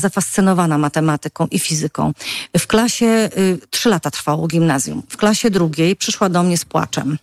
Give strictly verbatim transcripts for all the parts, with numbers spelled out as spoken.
zafascynowana matematyką i fizyką. W klasie, trzy lata trwało gimnazjum, w klasie drugiej przyszła do mnie z płaczem.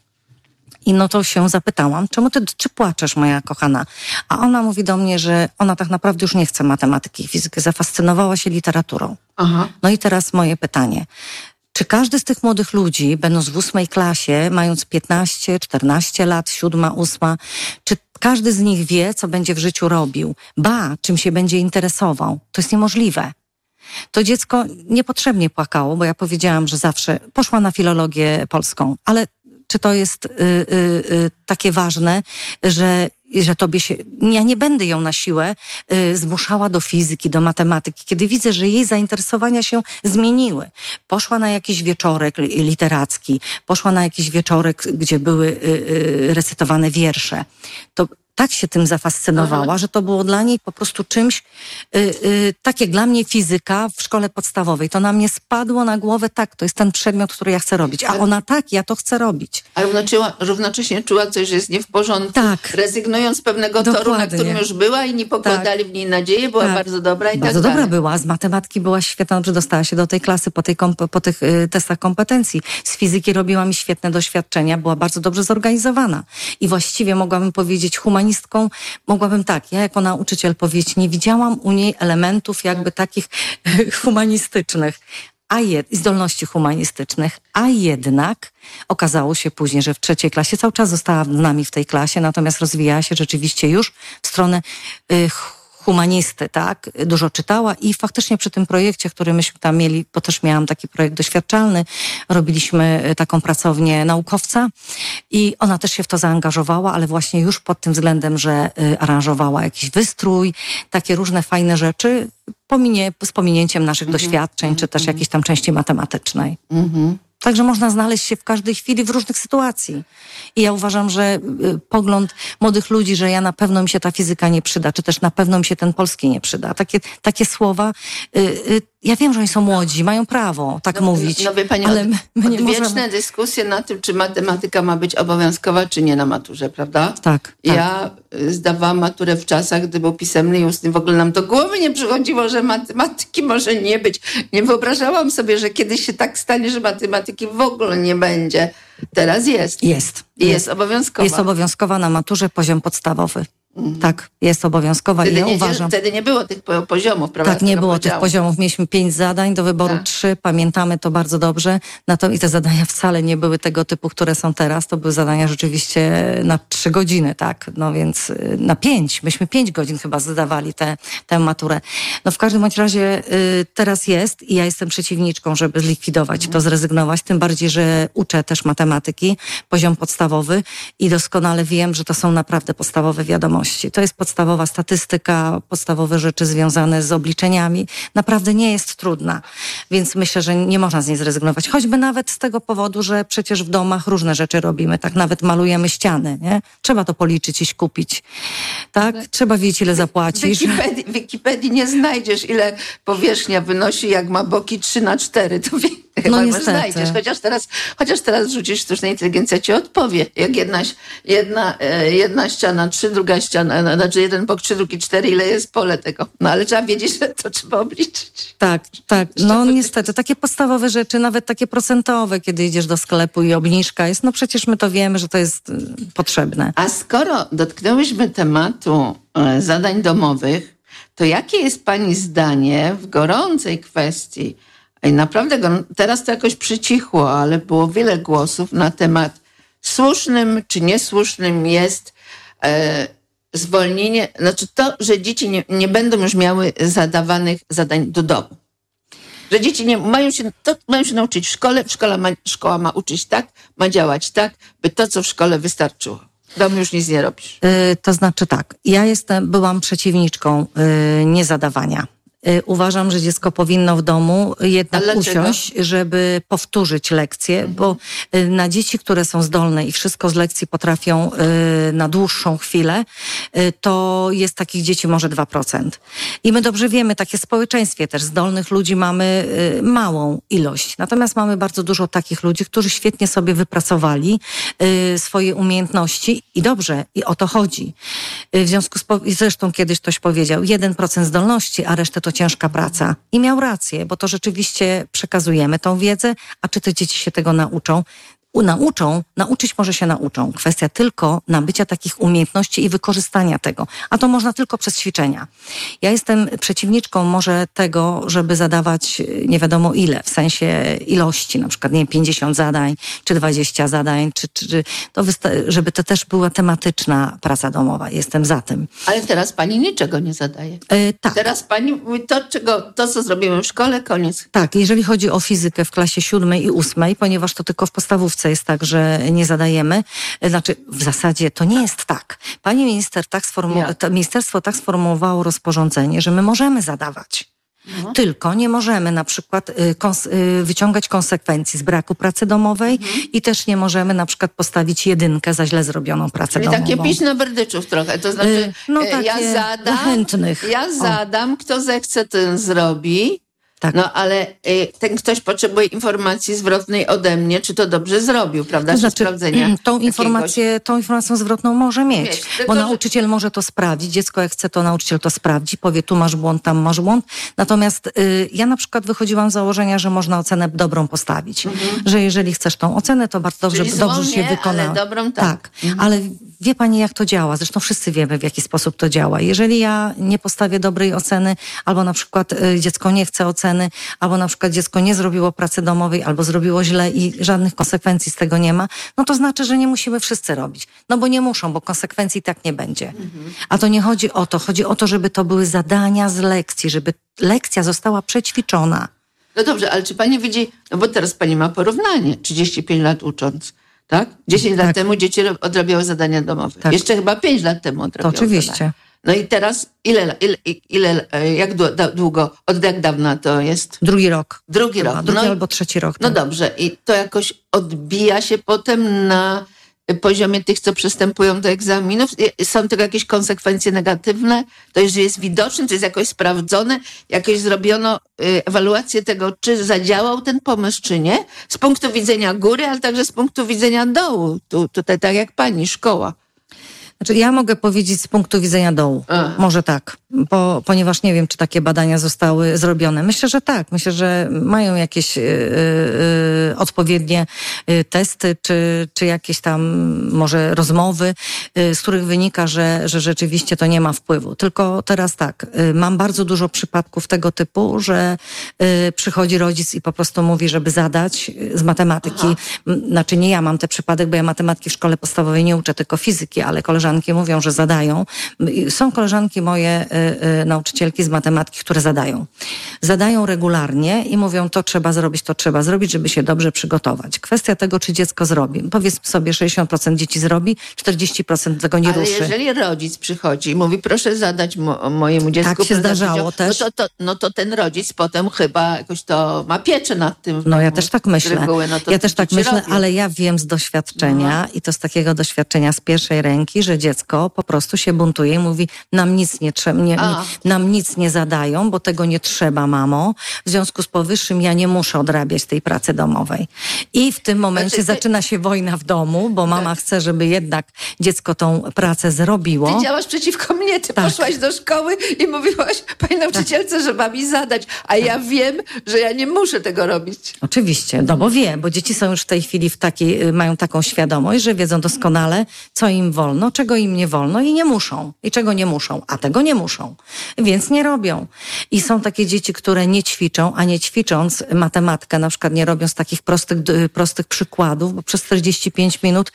I no to się zapytałam, czemu ty, czy płaczesz, moja kochana? A ona mówi do mnie, że ona tak naprawdę już nie chce matematyki i fizyki, zafascynowała się literaturą. Aha. No i teraz moje pytanie. Czy każdy z tych młodych ludzi, będąc w ósmej klasie, mając piętnaście, czternaście lat, siódma, ósma, czy każdy z nich wie, co będzie w życiu robił? Ba, czym się będzie interesował? To jest niemożliwe. To dziecko niepotrzebnie płakało, bo ja powiedziałam, że zawsze poszła na filologię polską, ale czy to jest y, y, y, takie ważne, że, że tobie się... Ja nie będę ją na siłę y, zmuszała do fizyki, do matematyki, kiedy widzę, że jej zainteresowania się zmieniły. Poszła na jakiś wieczorek literacki, poszła na jakiś wieczorek, gdzie były y, y, recytowane wiersze. To tak się tym zafascynowała, Aha. że to było dla niej po prostu czymś, y, y, tak jak dla mnie fizyka w szkole podstawowej. To na mnie spadło na głowę, tak, to jest ten przedmiot, który ja chcę robić. A ona tak, ja to chcę robić. Ale równocześnie, równocześnie czuła coś, że jest nie w porządku, tak. rezygnując z pewnego Dokładnie. toru, na którym już była i nie pokładali tak. w niej nadziei, była tak. bardzo dobra i bardzo tak dobra dalej. była, z matematyki była świetna, że dostała się do tej klasy po, tej komp- po tych y, testach kompetencji. Z fizyki robiła mi świetne doświadczenia, była bardzo dobrze zorganizowana. I właściwie mogłabym powiedzieć humanistką, mogłabym tak, ja jako nauczyciel powiedzieć, nie widziałam u niej elementów jakby takich humanistycznych, a jed, zdolności humanistycznych, a jednak okazało się później, że w trzeciej klasie cały czas została z nami w tej klasie, natomiast rozwijała się rzeczywiście już w stronę y, humanisty, tak? Dużo czytała i faktycznie przy tym projekcie, który myśmy tam mieli, bo też miałam taki projekt doświadczalny, robiliśmy taką pracownię naukowca i ona też się w to zaangażowała, ale właśnie już pod tym względem, że y, aranżowała jakiś wystrój, takie różne fajne rzeczy, pominie, z pominięciem naszych mm-hmm. doświadczeń, mm-hmm. czy też jakiejś tam części matematycznej. Mm-hmm. Także można znaleźć się w każdej chwili w różnych sytuacji. I ja uważam, że y, pogląd młodych ludzi, że ja na pewno mi się ta fizyka nie przyda, czy też na pewno mi się ten polski nie przyda. Takie, takie słowa, y, y, ja wiem, że oni są młodzi, mają prawo tak no, mówić. No wie pani, ale od, my, my nie odwieczne możemy... dyskusje na tym, czy matematyka ma być obowiązkowa, czy nie na maturze, prawda? Tak. Ja tak. zdawałam maturę w czasach, gdy był pisemny i ustny. W ogóle nam do głowy nie przychodziło, że matematyki może nie być. Nie wyobrażałam sobie, że kiedyś się tak stanie, że matematyki w ogóle nie będzie. Teraz jest. Jest. I jest, jest obowiązkowa. Jest obowiązkowa na maturze poziom podstawowy. Mhm. Tak, jest obowiązkowa wtedy i ja nie, uważam... Wtedy nie było tych poziomów, prawda? Tak, nie było podziału. tych poziomów. Mieliśmy pięć zadań, do wyboru tak. trzy, pamiętamy to bardzo dobrze. Natomiast i te zadania wcale nie były tego typu, które są teraz. To były zadania rzeczywiście na trzy godziny, tak? No więc na pięć. Myśmy pięć godzin chyba zdawali tę tę maturę. No w każdym bądź razie y, teraz jest i ja jestem przeciwniczką, żeby zlikwidować mhm. to, zrezygnować. Tym bardziej, że uczę też matematyki, poziom podstawowy i doskonale wiem, że to są naprawdę podstawowe wiadomości. To jest podstawowa statystyka, podstawowe rzeczy związane z obliczeniami. Naprawdę nie jest trudna, więc myślę, że nie można z niej zrezygnować. Choćby nawet z tego powodu, że przecież w domach różne rzeczy robimy. Tak nawet malujemy ściany, nie? Trzeba to policzyć i kupić. Tak? Ale Trzeba wiedzieć, ile zapłacisz. W Wikipedii, w Wikipedii nie znajdziesz, ile powierzchnia wynosi, jak ma boki trzy na cztery. To wie, no chyba znajdziesz. Chociaż teraz, chociaż teraz rzucisz, sztuczna inteligencja ci odpowie. Jak jedna, jedna, jedna ściana trzy, druga ściana, znaczy jeden bok trzy, drugi cztery, ile jest pole tego. No ale trzeba wiedzieć, że to trzeba obliczyć. Tak, tak. No niestety, takie podstawowe rzeczy, nawet takie procentowe, kiedy idziesz do sklepu i obniżka jest, no przecież my to wiemy, że to jest potrzebne. A skoro dotknęłyśmy tematu e, zadań domowych, to jakie jest pani zdanie w gorącej kwestii, i naprawdę go, teraz to jakoś przycichło, ale było wiele głosów na temat słusznym czy niesłusznym jest e, zwolnienie, znaczy to, że dzieci nie, nie będą już miały zadawanych zadań do domu. Że dzieci nie mają się, to mają się nauczyć w szkole, w szkole ma, szkoła ma uczyć tak, ma działać tak, by to, co w szkole wystarczyło. W domu już nic nie robisz. Yy, to znaczy tak, ja jestem, byłam przeciwniczką yy, niezadawania. Uważam, że dziecko powinno w domu jednak usiąść, żeby powtórzyć lekcję, mhm. bo na dzieci, które są zdolne i wszystko z lekcji potrafią na dłuższą chwilę, to jest takich dzieci może dwa procent. I my dobrze wiemy, takie w społeczeństwie też zdolnych ludzi mamy małą ilość. Natomiast mamy bardzo dużo takich ludzi, którzy świetnie sobie wypracowali swoje umiejętności i dobrze, i o to chodzi. W związku z, zresztą kiedyś ktoś powiedział, jeden procent zdolności, a resztę to to ciężka praca. I miał rację, bo to rzeczywiście przekazujemy tą wiedzę, a czy te dzieci się tego nauczą? Nauczą, nauczyć może się nauczą. Kwestia tylko nabycia takich umiejętności i wykorzystania tego. A to można tylko przez ćwiczenia. Ja jestem przeciwniczką może tego, żeby zadawać nie wiadomo ile, w sensie ilości, na przykład nie wiem, pięćdziesiąt zadań, czy dwadzieścia zadań, czy, czy to wysta- żeby to też była tematyczna praca domowa. Jestem za tym. Ale teraz pani niczego nie zadaje. Yy, tak. Teraz pani mówi to, czego, to, co zrobimy w szkole, koniec. Tak, jeżeli chodzi o fizykę w klasie siódmej i ósmej, ponieważ to tylko w podstawówce jest tak, że nie zadajemy. Znaczy, w zasadzie to nie jest tak. Pani minister tak sformu- to ministerstwo tak sformułowało rozporządzenie, że my możemy zadawać. No. Tylko nie możemy na przykład y, kons- y, wyciągać konsekwencji z braku pracy domowej mhm. i też nie możemy na przykład postawić jedynkę za źle zrobioną pracę Czyli domową. takie piś na berdyczów trochę. To znaczy, y, no, y, ja zadam, chętnych. ja zadam, kto zechce, ten zrobi. Tak. No ale y, ten ktoś potrzebuje informacji zwrotnej ode mnie, czy to dobrze zrobił, prawda? To znaczy, sprawdzenia tą informację, tą informację zwrotną może mieć, mieć tylko, bo nauczyciel że... może to sprawdzić, dziecko jak chce, to nauczyciel to sprawdzi, powie tu masz błąd, tam masz błąd. Natomiast y, ja na przykład wychodziłam z założenia, że można ocenę dobrą postawić, mhm. że jeżeli chcesz tą ocenę, to bardzo dobrze, dobrze nie, się wykona. Ale dobrą tak. tak. Mhm. Ale wie pani, jak to działa? Zresztą wszyscy wiemy, w jaki sposób to działa. Jeżeli ja nie postawię dobrej oceny, albo na przykład y, dziecko nie chce oceny, albo na przykład dziecko nie zrobiło pracy domowej, albo zrobiło źle i żadnych konsekwencji z tego nie ma, no to znaczy, że nie musimy wszyscy robić. No bo nie muszą, bo konsekwencji tak nie będzie. Mhm. A to nie chodzi o to. Chodzi o to, żeby to były zadania z lekcji, żeby lekcja została przećwiczona. No dobrze, ale czy pani widzi, no bo teraz pani ma porównanie, trzydzieści pięć lat ucząc, tak? dziesięć tak. lat temu dzieci odrabiały zadania domowe. Tak. Jeszcze chyba pięć lat temu odrabiały to oczywiście. Zadania. No i teraz ile, ile, ile jak długo, od jak dawna to jest? Drugi rok. Drugi rok. Drugi no, albo trzeci rok. No dobrze. I to jakoś odbija się potem na poziomie tych, co przystępują do egzaminów? Są tego jakieś konsekwencje negatywne? To już jest widoczne, to jest jakoś sprawdzone? Jakoś zrobiono ewaluację tego, czy zadziałał ten pomysł, czy nie? Z punktu widzenia góry, ale także z punktu widzenia dołu. Tu, tutaj tak jak pani, szkoła. Znaczy, ja mogę powiedzieć z punktu widzenia dołu. Aha. Może tak, bo, ponieważ nie wiem, czy takie badania zostały zrobione. Myślę, że tak. Myślę, że mają jakieś yy, yy, odpowiednie yy, testy, czy, czy jakieś tam może rozmowy, yy, z których wynika, że, że rzeczywiście to nie ma wpływu. Tylko teraz tak, yy, mam bardzo dużo przypadków tego typu, że yy, przychodzi rodzic i po prostu mówi, żeby zadać z matematyki. Aha. Znaczy nie ja mam ten przypadek, bo ja matematyki w szkole podstawowej nie uczę, tylko fizyki, ale koleżanki mówią, że zadają. Są koleżanki moje, y, y, nauczycielki z matematyki, które zadają. Zadają regularnie i mówią, to trzeba zrobić, to trzeba zrobić, żeby się dobrze przygotować. Kwestia tego, czy dziecko zrobi. Powiedzmy sobie, sześćdziesiąt procent dzieci zrobi, czterdzieści procent tego nie Ale ruszy. Ale jeżeli rodzic przychodzi i mówi, proszę zadać mo- mojemu dziecku... Tak się zdarzało też. No to, to, no to ten rodzic potem chyba jakoś to ma pieczę nad tym. No ja też tak myślę. Reguły, no to ja też tak myślę, robią. Ale ja wiem z doświadczenia no. i to z takiego doświadczenia z pierwszej ręki, że dziecko po prostu się buntuje i mówi, nam nic nie trzeba, nie, nie, nam nic nie zadają, bo tego nie trzeba, mamo. W związku z powyższym ja nie muszę odrabiać tej pracy domowej. I w tym momencie znaczy, ty... zaczyna się wojna w domu, bo mama tak. chce, żeby jednak dziecko tą pracę zrobiło. Ty działasz przeciwko mnie, ty tak. poszłaś do szkoły i mówiłaś pani nauczycielce, tak. że ma mi zadać, a tak. ja wiem, że ja nie muszę tego robić. Oczywiście, no bo wie, bo dzieci są już w tej chwili w takiej, mają taką świadomość, że wiedzą doskonale, co im wolno, czego im nie wolno i nie muszą. I czego nie muszą, a tego nie muszą. Więc nie robią. I są takie dzieci, które nie ćwiczą, a nie ćwicząc matematykę, na przykład nie robią z takich prostych, prostych przykładów, bo przez czterdzieści pięć minut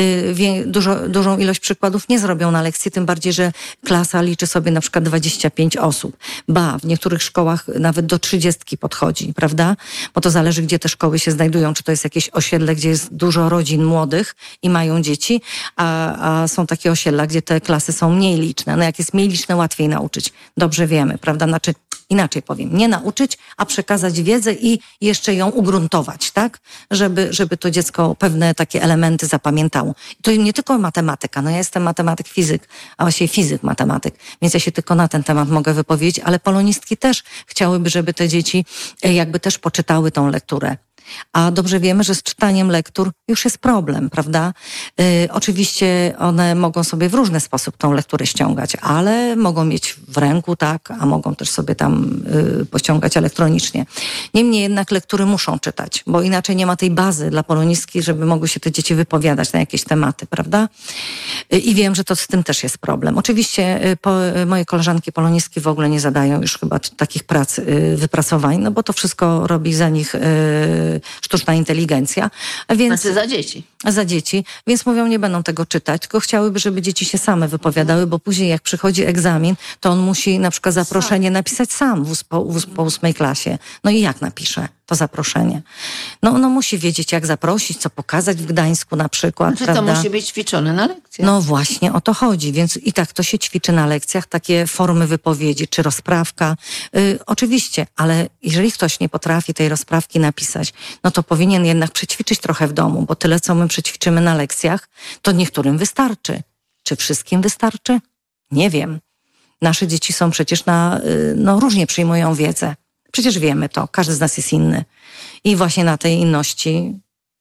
yy, dużo, dużą ilość przykładów nie zrobią na lekcji, tym bardziej, że klasa liczy sobie na przykład dwadzieścia pięć osób. Ba, w niektórych szkołach nawet do trzydziestki podchodzi, prawda? Bo to zależy, gdzie te szkoły się znajdują, czy to jest jakieś osiedle, gdzie jest dużo rodzin młodych i mają dzieci, a, a są takie osiedla, gdzie te klasy są mniej liczne. No jak jest mniej liczne, łatwiej nauczyć. Dobrze wiemy, prawda? Znaczy, inaczej powiem, nie nauczyć, a przekazać wiedzę i jeszcze ją ugruntować, tak? Żeby, żeby to dziecko pewne takie elementy zapamiętało. I to nie tylko matematyka. No ja jestem matematyk, fizyk, a właściwie fizyk, matematyk, więc ja się tylko na ten temat mogę wypowiedzieć, ale polonistki też chciałyby, żeby te dzieci jakby też poczytały tą lekturę. A dobrze wiemy, że z czytaniem lektur już jest problem, prawda? Y, oczywiście one mogą sobie w różny sposób tą lekturę ściągać, ale mogą mieć w ręku, tak, a mogą też sobie tam y, pościągać elektronicznie. Niemniej jednak lektury muszą czytać, bo inaczej nie ma tej bazy dla polonistki, żeby mogły się te dzieci wypowiadać na jakieś tematy, prawda? Y, I wiem, że to z tym też jest problem. Oczywiście y, po, y, moje koleżanki polonistki w ogóle nie zadają już chyba t- takich prac, y, wypracowań, no bo to wszystko robi za nich y, sztuczna inteligencja. Więc, znaczy za dzieci. Za dzieci. Więc mówią, nie będą tego czytać, tylko chciałyby, żeby dzieci się same wypowiadały, bo później jak przychodzi egzamin, to on musi na przykład zaproszenie napisać sam w, po, w, po ósmej klasie. No i jak napisze to zaproszenie? No ono musi wiedzieć, jak zaprosić, co pokazać w Gdańsku na przykład, Znaczy, prawda? to musi być ćwiczone na lekcjach. No właśnie, o to chodzi, więc i tak to się ćwiczy na lekcjach, takie formy wypowiedzi, czy rozprawka. Yy, oczywiście, ale jeżeli ktoś nie potrafi tej rozprawki napisać, no to powinien jednak przećwiczyć trochę w domu, bo tyle, co my przećwiczymy na lekcjach, to niektórym wystarczy. Czy wszystkim wystarczy? Nie wiem. Nasze dzieci są przecież na, yy, no różnie przyjmują wiedzę. Przecież wiemy to, każdy z nas jest inny. I właśnie na tej inności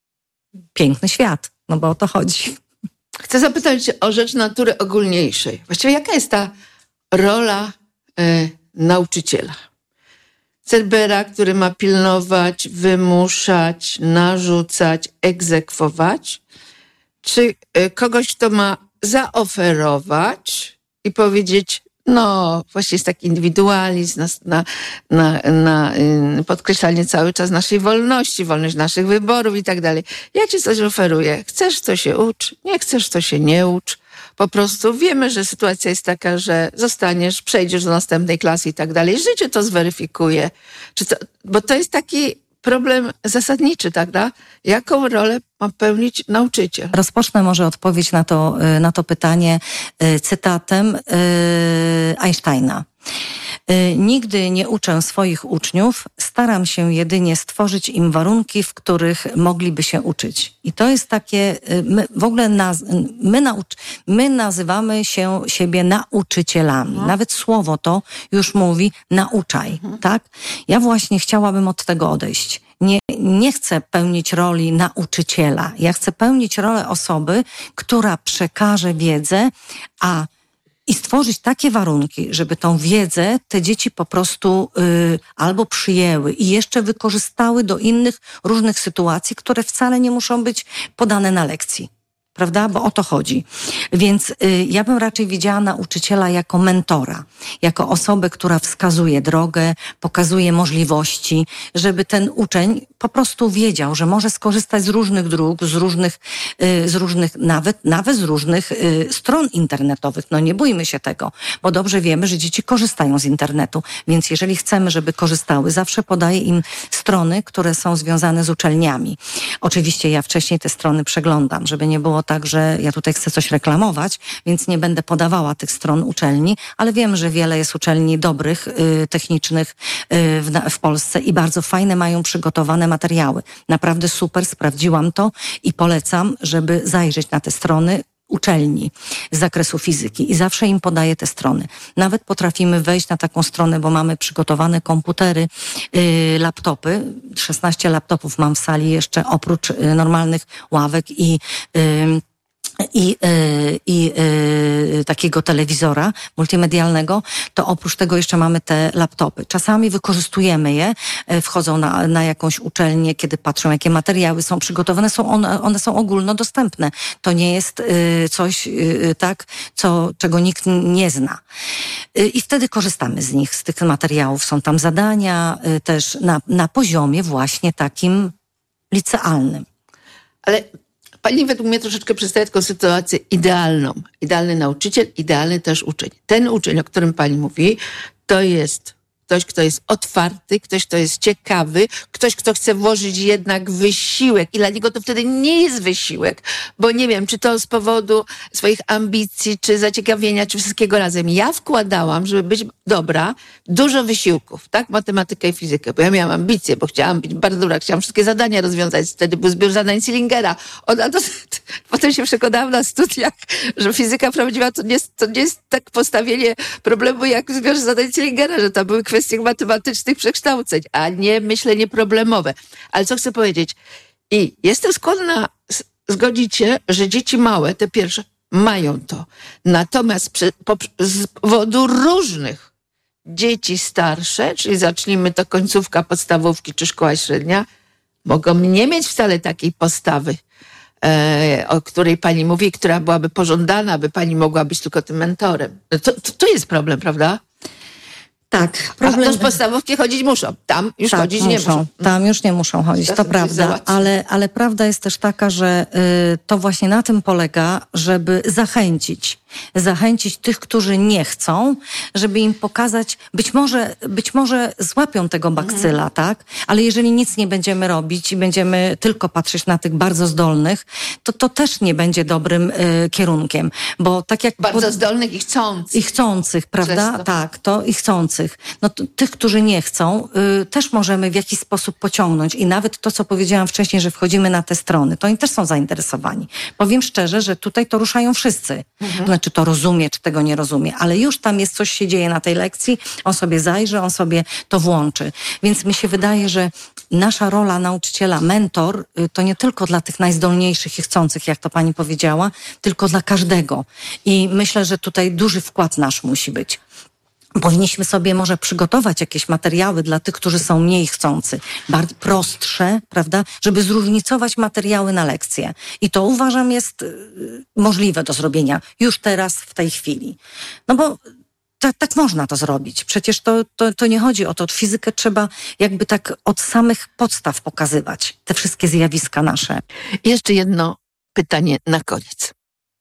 piękny świat, no bo o to chodzi. Chcę zapytać o rzecz natury ogólniejszej. Właściwie jaka jest ta rola y, nauczyciela? Cerbera, który ma pilnować, wymuszać, narzucać, egzekwować? Czy y, kogoś, kto ma zaoferować i powiedzieć, no, właśnie jest taki indywidualizm, na, na, na, na y, podkreślanie cały czas naszej wolności, wolność naszych wyborów i tak dalej. Ja ci coś oferuję. Chcesz, to się ucz. Nie chcesz, to się nie ucz. Po prostu wiemy, że sytuacja jest taka, że zostaniesz, przejdziesz do następnej klasy i tak dalej. Życie to zweryfikuje. Czy to, bo to jest taki problem zasadniczy, tak? Da? Jaką rolę ma pełnić nauczyciel? Rozpocznę może odpowiedź na to, na to pytanie cytatem Einsteina. Nigdy nie uczę swoich uczniów, staram się jedynie stworzyć im warunki, w których mogliby się uczyć. I to jest takie, my w ogóle naz, my, nauc, my nazywamy się siebie nauczycielami. Mhm. Nawet słowo to już mówi nauczaj, mhm. tak? Ja właśnie chciałabym od tego odejść. Nie, nie chcę pełnić roli nauczyciela. Ja chcę pełnić rolę osoby, która przekaże wiedzę, a i stworzyć takie warunki, żeby tą wiedzę te dzieci po prostu y, albo przyjęły i jeszcze wykorzystały do innych różnych sytuacji, które wcale nie muszą być podane na lekcji. Prawda? Bo o to chodzi. Więc y, ja bym raczej widziała nauczyciela jako mentora, jako osobę, która wskazuje drogę, pokazuje możliwości, żeby ten uczeń po prostu wiedział, że może skorzystać z różnych dróg, z różnych, y, z różnych nawet, nawet z różnych y, stron internetowych. No nie bójmy się tego, bo dobrze wiemy, że dzieci korzystają z internetu, więc jeżeli chcemy, żeby korzystały, zawsze podaję im strony, które są związane z uczelniami. Oczywiście ja wcześniej te strony przeglądam, żeby nie było tak, że ja tutaj chcę coś reklamować, więc nie będę podawała tych stron uczelni, ale wiem, że wiele jest uczelni dobrych, y, technicznych y, w, w Polsce i bardzo fajne mają przygotowane materiały. Naprawdę super, sprawdziłam to i polecam, żeby zajrzeć na te strony uczelni z zakresu fizyki i zawsze im podaję te strony. Nawet potrafimy wejść na taką stronę, bo mamy przygotowane komputery, yy, laptopy. szesnaście laptopów mam w sali jeszcze oprócz yy, normalnych ławek i yy, i, yy, i yy, takiego telewizora multimedialnego, to oprócz tego jeszcze mamy te laptopy. Czasami wykorzystujemy je, yy, wchodzą na, na jakąś uczelnię, kiedy patrzą, jakie materiały są przygotowane, są one, one są ogólnodostępne. To nie jest yy, coś yy, tak, co, czego nikt nie zna. Yy, I wtedy korzystamy z nich, z tych materiałów. Są tam zadania yy, też na, na poziomie właśnie takim licealnym. Ale pani według mnie troszeczkę przedstawia taką sytuację idealną. Idealny nauczyciel, idealny też uczeń. Ten uczeń, o którym pani mówi, to jest ktoś, kto jest otwarty, ktoś, kto jest ciekawy, ktoś, kto chce włożyć jednak wysiłek i dla niego to wtedy nie jest wysiłek, bo nie wiem, czy to z powodu swoich ambicji, czy zaciekawienia, czy wszystkiego razem. Ja wkładałam, żeby być dobra, dużo wysiłków, tak? Matematykę i fizykę, bo ja miałam ambicje, bo chciałam być bardzo dobra, chciałam wszystkie zadania rozwiązać. Wtedy był zbiór zadań Sillingera. Ona to, potem się przekonałam na studiach, że fizyka prawdziwa to nie jest, to nie jest tak postawienie problemu jak zbiór zadań Sillingera, że to były kwestie kwestiach matematycznych przekształceń, a nie myślenie problemowe. Ale co chcę powiedzieć? I jestem skłonna zgodzić się, że dzieci małe, te pierwsze, mają to. Natomiast przy, po, z powodu różnych dzieci starsze, czyli zacznijmy to końcówka podstawówki czy szkoła średnia, mogą nie mieć wcale takiej postawy, e, o której pani mówi, która byłaby pożądana, aby pani mogła być tylko tym mentorem. No to, to, to jest problem, prawda? Tak. Problem... A do podstawówki chodzić muszą. Tam już tak, chodzić muszą. nie muszą. Tam już nie muszą chodzić, to, to prawda. Ale, ale prawda jest też taka, że y, to właśnie na tym polega, żeby zachęcić. Zachęcić tych, którzy nie chcą, żeby im pokazać, być może, być może złapią tego bakcyla, mm. tak? Ale jeżeli nic nie będziemy robić i będziemy tylko patrzeć na tych bardzo zdolnych, to to też nie będzie dobrym y, kierunkiem. Bo tak jak... Bardzo pod... zdolnych i chcących. I chcących, prawda? Często. Tak, to i chcących. No to, tych, którzy nie chcą, y, też możemy w jakiś sposób pociągnąć. I nawet to, co powiedziałam wcześniej, że wchodzimy na te strony, to oni też są zainteresowani. Powiem szczerze, że tutaj to ruszają wszyscy. Mhm. Znaczy to rozumie, czy tego nie rozumie, ale już tam jest coś się dzieje na tej lekcji, on sobie zajrzy, on sobie to włączy. Więc mi się wydaje, że nasza rola nauczyciela, mentor, to nie tylko dla tych najzdolniejszych i chcących, jak to pani powiedziała, tylko dla każdego. I myślę, że tutaj duży wkład nasz musi być. Powinniśmy sobie może przygotować jakieś materiały dla tych, którzy są mniej chcący, bardzo prostsze, prawda, żeby zróżnicować materiały na lekcje. I to uważam jest y, możliwe do zrobienia już teraz, w tej chwili. No bo tak, tak można to zrobić. Przecież to, to, to nie chodzi o to. Fizykę trzeba jakby tak od samych podstaw pokazywać. Te wszystkie zjawiska nasze. Jeszcze jedno pytanie na koniec.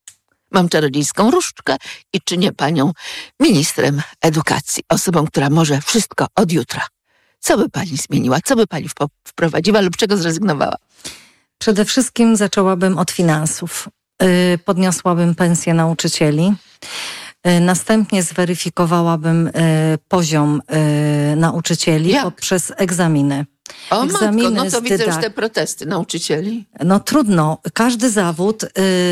Mam czarodziejską różdżkę i czynię panią ministrem edukacji, osobą, która może wszystko od jutra. Co by pani zmieniła? Co by pani wprowadziła lub czego zrezygnowała? Przede wszystkim zaczęłabym od finansów. Yy, podniosłabym pensję nauczycieli. Yy, następnie zweryfikowałabym yy, poziom yy, nauczycieli Jak? poprzez egzaminy. O Egzaminy matko, no to widzę dydak- już te protesty nauczycieli. No trudno. Każdy zawód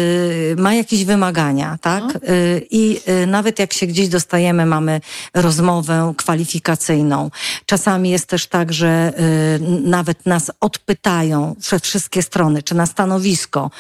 y, ma jakieś wymagania, tak? Y, I y, nawet jak się gdzieś dostajemy, mamy rozmowę kwalifikacyjną. Czasami jest też tak, że y, nawet nas odpytają przez wszystkie strony, czy na stanowisko,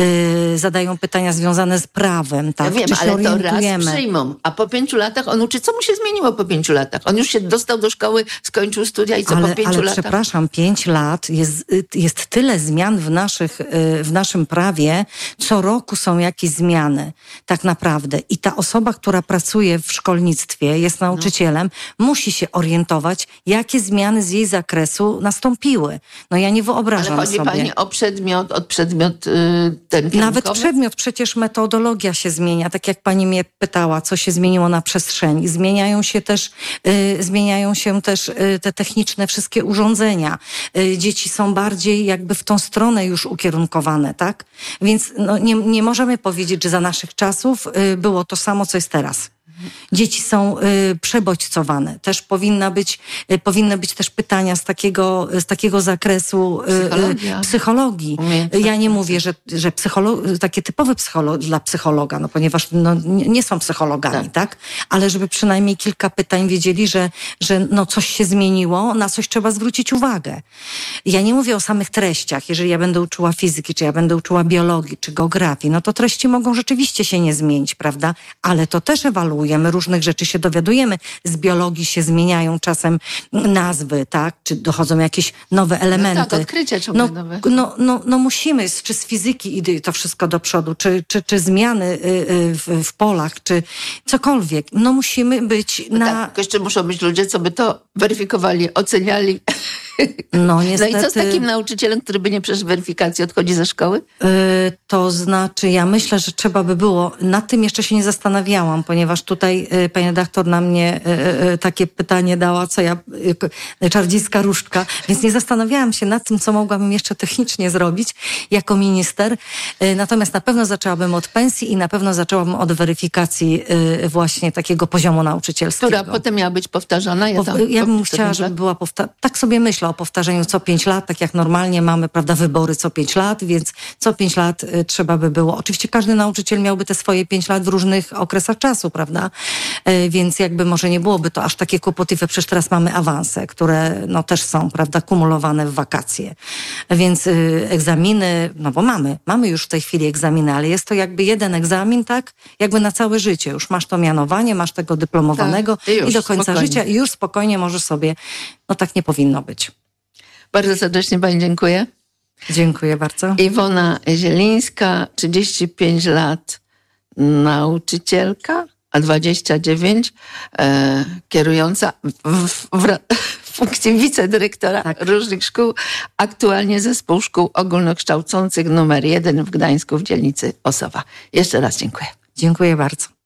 y, zadają pytania związane z prawem, tak? Ja wiem, czy się ale to orientujemy. raz przyjmą, a po pięciu latach on uczy. Co mu się zmieniło po pięciu latach? On już się dostał do szkoły, skończył studia i co ale, po pięciu ale latach? Przepraszam, pięć lat jest, jest tyle zmian w, naszych, w naszym prawie, co roku są jakieś zmiany, tak naprawdę. I ta osoba, która pracuje w szkolnictwie, jest nauczycielem, no. musi się orientować, jakie zmiany z jej zakresu nastąpiły. No ja nie wyobrażam Ale chodzi sobie. pani o przedmiot, od przedmiot yy, ten kierunkowy? Nawet przedmiot, przecież metodologia się zmienia, tak jak pani mnie pytała, co się zmieniło na przestrzeni. Zmieniają się też, yy, zmieniają się też yy, te techniczne wszystkie urządzenia. Yy, dzieci są bardziej jakby w tą stronę już ukierunkowane, tak? Więc no, nie, nie możemy powiedzieć, że za naszych czasów yy, było to samo, co jest teraz. Dzieci są y, przebodźcowane. Też powinna być, y, powinny być też pytania z takiego, z takiego zakresu y, psychologii. Ja nie mówię, że, że psycholo- takie typowe psycholo- dla psychologa, no ponieważ no, nie, nie są psychologami, tak. tak? Ale żeby przynajmniej kilka pytań wiedzieli, że, że no coś się zmieniło, na coś trzeba zwrócić uwagę. Ja nie mówię o samych treściach. Jeżeli ja będę uczyła fizyki, czy ja będę uczyła biologii, czy geografii, no to treści mogą rzeczywiście się nie zmienić, prawda? Ale to też ewaluuje. My różnych rzeczy się dowiadujemy. Z biologii się zmieniają czasem nazwy, tak? Czy dochodzą jakieś nowe elementy. No tak, odkrycia ciągle no, nowe. No, no, no musimy, czy z fizyki idzie to wszystko do przodu, czy, czy, czy zmiany w, w polach, czy cokolwiek. No musimy być no na... Tak, jeszcze muszą być ludzie, co by to weryfikowali, oceniali. No, niestety... no i co z takim nauczycielem, który by nie przeszedł weryfikacji, odchodzi ze szkoły? Yy, to znaczy, ja myślę, że trzeba by było, nad tym jeszcze się nie zastanawiałam, ponieważ tutaj yy, pani redaktor na mnie yy, yy, takie pytanie dała, co ja, yy, czardziejska różdżka, więc nie zastanawiałam się nad tym, co mogłabym jeszcze technicznie zrobić jako minister. Yy, natomiast na pewno zaczęłabym od pensji i na pewno zaczęłabym od weryfikacji yy, właśnie takiego poziomu nauczycielskiego. Która potem miała być powtarzana? Ja, Pow- tam, ja bym po, chciała, żeby była powtarzana. Tak sobie myślę. myślę o powtarzaniu co pięć lat, tak jak normalnie mamy, prawda, wybory co pięć lat, więc co pięć lat y, trzeba by było. Oczywiście każdy nauczyciel miałby te swoje pięć lat w różnych okresach czasu, prawda? Y, więc jakby może nie byłoby to aż takie kłopotliwe, przecież teraz mamy awanse, które no też są, prawda, kumulowane w wakacje. Więc y, egzaminy, no bo mamy, mamy już w tej chwili egzaminy, ale jest to jakby jeden egzamin, tak? Jakby na całe życie. Już masz to mianowanie, masz tego dyplomowanego tak, i, już, i do końca spokojnie. życia i już spokojnie możesz sobie, no tak nie powinno być. Bardzo serdecznie pani dziękuję. Dziękuję bardzo. Iwona Zielińska, trzydzieści pięć lat, nauczycielka, a dwadzieścia dziewięć e, kierująca w, w, w, w funkcji wicedyrektora tak. różnych szkół, aktualnie zespół szkół ogólnokształcących numer jeden w Gdańsku w dzielnicy Osowa. Jeszcze raz dziękuję. Dziękuję bardzo.